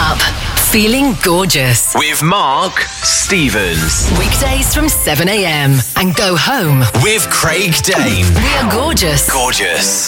up, feeling gorgeous. With Mark Stevens. Weekdays from 7 a.m. and go home With Craig Dane. We are gorgeous. Gorgeous.